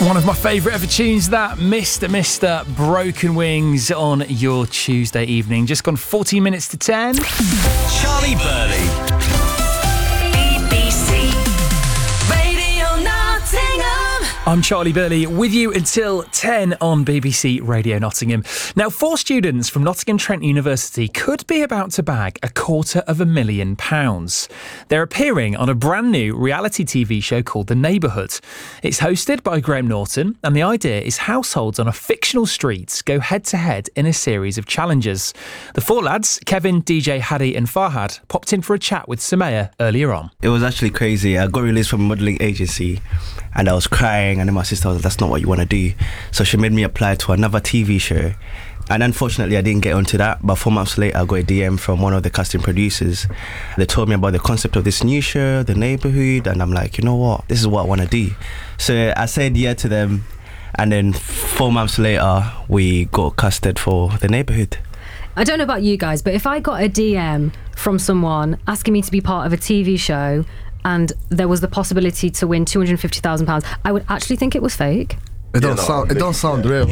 One of my favourite ever tunes, that Mr. Broken Wings on your Tuesday evening. Just gone 14 minutes to 10. Charlie Burley. BBC Radio Nottingham. I'm Charlie Burley with you until 10 on BBC Radio Nottingham. Now, 4 students from Nottingham Trent University could be about to bag £250,000. They're appearing on a brand new reality TV show called The Neighbourhood. It's hosted by Graham Norton, and the idea is households on a fictional street go head-to-head in a series of challenges. The 4 lads, Kevin, DJ, Hadi and Farhad, popped in for a chat with Samaya earlier on. It was actually crazy. I got released from a modelling agency and I was crying, and then my sister was like, that's not what you want to do. So she made me apply to another TV show. And unfortunately, I didn't get onto that. But 4 months later, I got a DM from one of the casting producers. They told me about the concept of this new show, The Neighbourhood. And I'm like, you know what? This is what I want to do. So I said yeah to them. And then 4 months later, we got casted for The Neighbourhood. I don't know about you guys, but if I got a DM from someone asking me to be part of a TV show and there was the possibility to win £250,000, I would actually think it was fake. It don't sound real.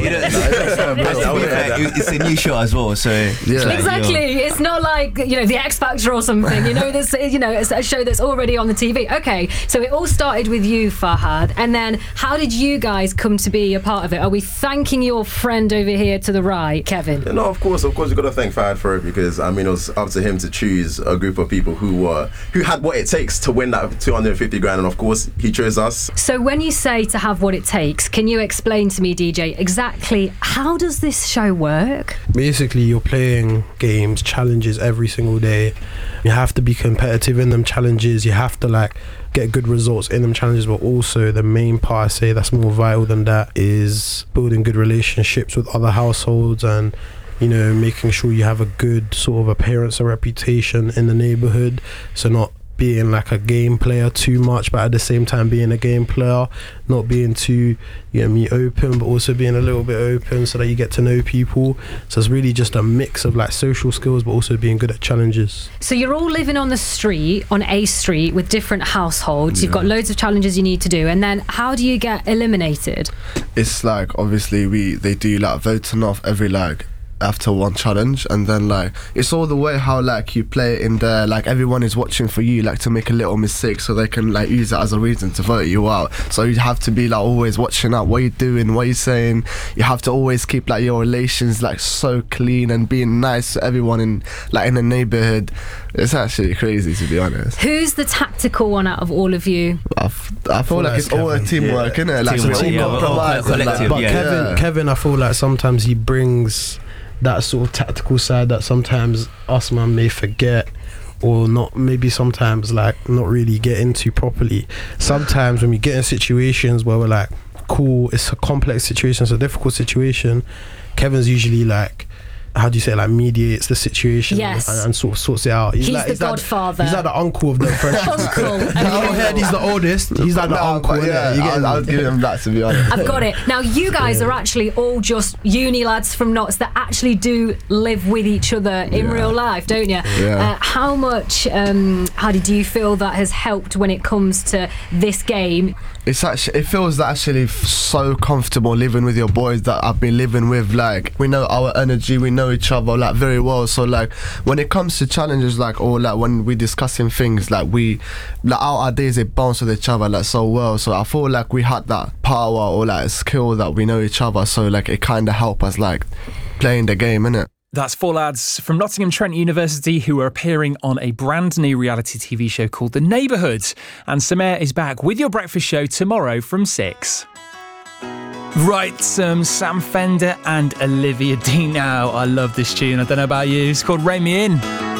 It's a new show as well, so yeah. Exactly. It's not like, the X Factor or something. This, it's a show that's already on the TV. Okay, so it all started with you, Farhad, and then how did you guys come to be a part of it? Are we thanking your friend over here to the right, Kevin? No, of course, you've got to thank Farhad for it, because it was up to him to choose a group of people who had what it takes to win that 250 grand, and of course he chose us. So when you say to have what it takes, can you explain to me, DJ, exactly how does this show work? Basically, you're playing games, challenges every single day. You have to be competitive in them challenges. You have to get good results in them challenges, but also the main part, I say, that's more vital than that is building good relationships with other households and making sure you have a good sort of appearance and reputation in the neighbourhood. So not being like a game player too much, but at the same time being a game player, not being too open, but also being a little bit open so that you get to know people. So it's really just a mix of social skills, but also being good at challenges. So you're all living on a street with different households. You've got loads of challenges you need to do, and then how do you get eliminated? It's obviously they do voting off every after one challenge, and then it's all the way how you play it in there, everyone is watching for you to make a little mistake so they can use it as a reason to vote you out. So you have to be always watching out what you're doing, what you're saying. You have to always keep your relations so clean and being nice to everyone in the neighbourhood. It's actually crazy, to be honest. Who's the tactical one out of all of you? I feel it's all a teamwork, isn't it? Kevin, I feel sometimes he brings that sort of tactical side that sometimes us man may forget, or not, maybe sometimes not really get into properly. Sometimes when we get in situations where we're cool, it's a complex situation, it's a difficult situation, Kevin's usually how do you say, mediates the situation, yes, and sort of sorts it out. He's the godfather. He's the uncle of the friendship. Uncle. He's the oldest. He's the uncle. Yeah, I'll give him that, to be honest. I've got it. Now, you guys are actually all just uni lads from Notts that actually do live with each other in real life, don't you? Yeah. How much, Hadi, do you feel that has helped when it comes to this game? It feels actually so comfortable living with your boys that I've been living with. We know our energy, we know each other very well. So when it comes to challenges or when we're discussing things, we our ideas, they bounce with each other so well. So I feel we had that power or skill that we know each other. So it kind of help us playing the game, innit? That's 4 lads from Nottingham Trent University who are appearing on a brand new reality TV show called The Neighbourhood. And Samaya is back with your breakfast show tomorrow from 6. Right, Sam Fender and Olivia Dean now. I love this tune. I don't know about you. It's called Rein Me In.